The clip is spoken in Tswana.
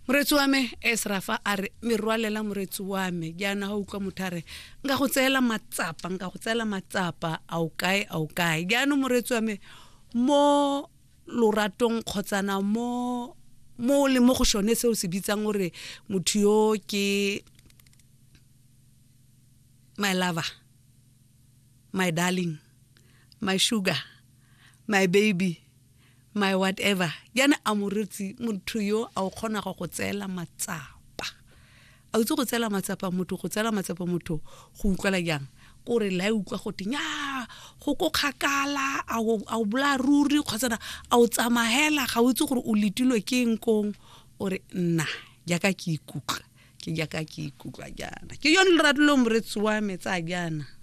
Moretsi wa me Esrafa a re merwalela moretsi wa me jana ha utlwa mothare nka go tseela matsapa au kae jana moretsi wa me mo loratong khotsana mo le mo go shone se o se bitsang gore motho yo ke my lover, my darling, my sugar, my baby, my whatever. Yana amoretsi motho yo a o khona go tseela matsapa. A utse go tseela matsapa motho go utlwala jang. Gore la utlwa go tinya go kgakala a o bla ruri khotsana a o tsamahela ga o itse gore o letilwe ke eng kong ore nna jaka ke ikutlwa jana ke yone lerato le moretsi wa me tsa jana.